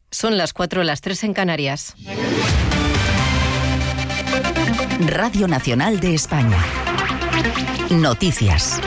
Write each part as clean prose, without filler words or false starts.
Son las 4, las 3 en Canarias. Radio Nacional de España. Noticias.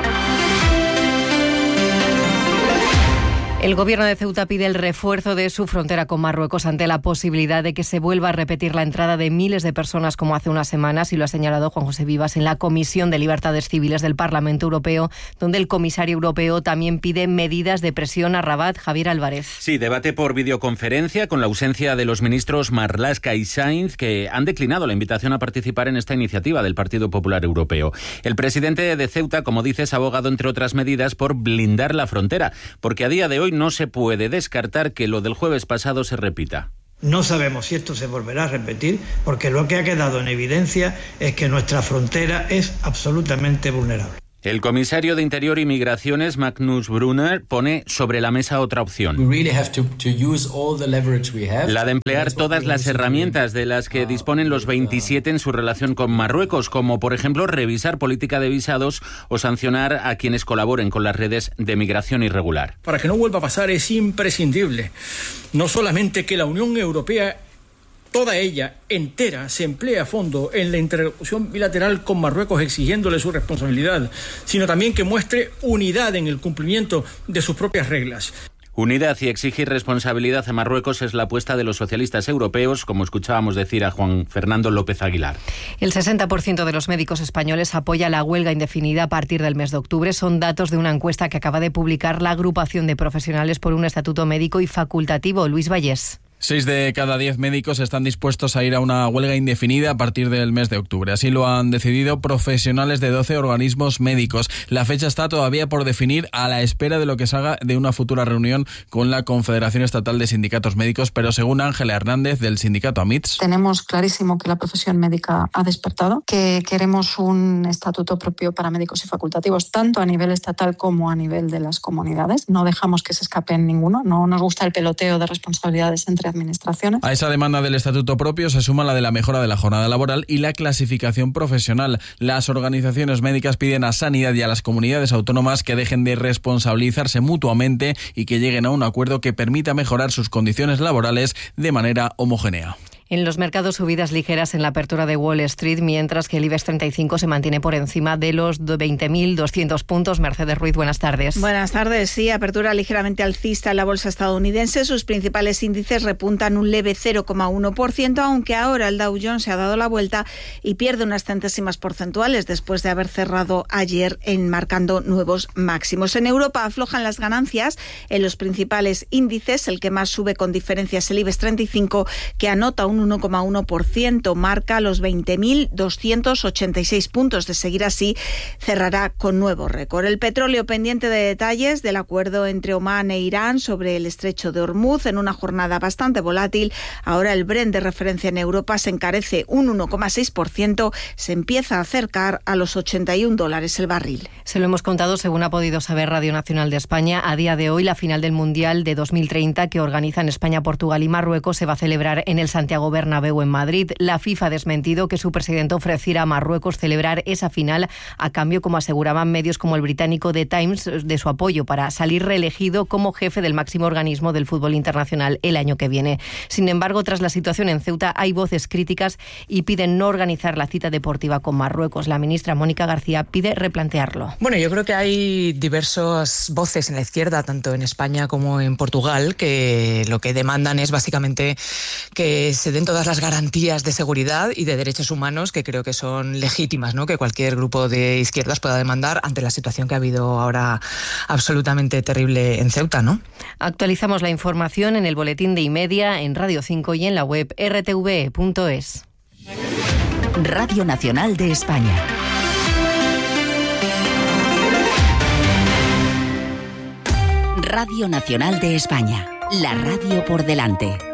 El gobierno de Ceuta pide el refuerzo de su frontera con Marruecos ante la posibilidad de que se vuelva a repetir la entrada de miles de personas como hace unas semanas, y lo ha señalado Juan José Vivas en la Comisión de Libertades Civiles del Parlamento Europeo, donde el comisario europeo también pide medidas de presión a Rabat. Javier Álvarez. Sí, debate por videoconferencia con la ausencia de los ministros Marlaska y Sainz, que han declinado la invitación a participar en esta iniciativa del Partido Popular Europeo. El presidente de Ceuta, como dices, ha abogado, entre otras medidas, por blindar la frontera, porque a día de hoy no se puede descartar que lo del jueves pasado se repita. No sabemos si esto se volverá a repetir, porque lo que ha quedado en evidencia es que nuestra frontera es absolutamente vulnerable. El comisario de Interior y Migraciones, Magnus Brunner, pone sobre la mesa otra opción. La de emplear todas las herramientas de las que disponen los 27 en su relación con Marruecos, como por ejemplo revisar política de visados o sancionar a quienes colaboren con las redes de migración irregular. Para que no vuelva a pasar es imprescindible no solamente que la Unión Europea, toda ella entera, se emplee a fondo en la interlocución bilateral con Marruecos exigiéndole su responsabilidad, sino también que muestre unidad en el cumplimiento de sus propias reglas. Unidad y exigir responsabilidad a Marruecos es la apuesta de los socialistas europeos, como escuchábamos decir a Juan Fernando López Aguilar. El 60% de los médicos españoles apoya la huelga indefinida a partir del mes de octubre. Son datos de una encuesta que acaba de publicar la Agrupación de Profesionales por un Estatuto Médico y Facultativo. Luis Vallés. 6 de cada 10 médicos están dispuestos a ir a una huelga indefinida a partir del mes de octubre. Así lo han decidido profesionales de 12 organismos médicos. La fecha está todavía por definir, a la espera de lo que salga de una futura reunión con la Confederación Estatal de Sindicatos Médicos, pero según Ángela Hernández, del sindicato AMITS, tenemos clarísimo que la profesión médica ha despertado, que queremos un estatuto propio para médicos y facultativos, tanto a nivel estatal como a nivel de las comunidades. No dejamos que se escape ninguno, no nos gusta el peloteo de responsabilidades entre administraciones. A esa demanda del estatuto propio se suma la de la mejora de la jornada laboral y la clasificación profesional. Las organizaciones médicas piden a Sanidad y a las comunidades autónomas que dejen de responsabilizarse mutuamente y que lleguen a un acuerdo que permita mejorar sus condiciones laborales de manera homogénea. En los mercados, subidas ligeras en la apertura de Wall Street, mientras que el IBEX 35 se mantiene por encima de los 20.200 puntos. Mercedes Ruiz, buenas tardes. Buenas tardes. Sí, apertura ligeramente alcista en la bolsa estadounidense. Sus principales índices repuntan un leve 0,1%, aunque ahora el Dow Jones se ha dado la vuelta y pierde unas centésimas porcentuales después de haber cerrado ayer marcando nuevos máximos. En Europa aflojan las ganancias en los principales índices. El que más sube con diferencia es el IBEX 35, que anota un 1,1%, marca los 20.286 puntos. De seguir así, cerrará con nuevo récord. El petróleo pendiente de detalles del acuerdo entre Omán e Irán sobre el estrecho de Hormuz en una jornada bastante volátil. Ahora el Brent de referencia en Europa se encarece un 1,6%, se empieza a acercar a los $81 el barril. Se lo hemos contado, según ha podido saber Radio Nacional de España. A día de hoy, la final del Mundial de 2030, que organizan España, Portugal y Marruecos, se va a celebrar en el Santiago Bernabéu en Madrid. La FIFA ha desmentido que su presidente ofreciera a Marruecos celebrar esa final a cambio, como aseguraban medios como el británico The Times, de su apoyo para salir reelegido como jefe del máximo organismo del fútbol internacional el año que viene. Sin embargo, tras la situación en Ceuta, hay voces críticas y piden no organizar la cita deportiva con Marruecos. La ministra Mónica García pide replantearlo. Bueno, yo creo que hay diversas voces en la izquierda, tanto en España como en Portugal, que lo que demandan es básicamente que se den todas las garantías de seguridad y de derechos humanos, que creo que son legítimas, ¿no?, que cualquier grupo de izquierdas pueda demandar ante la situación que ha habido ahora absolutamente terrible en Ceuta, ¿no? Actualizamos la información en el boletín de Y-Media, en Radio 5 y en la web rtv.es. Radio Nacional de España. Radio Nacional de España. La radio por delante.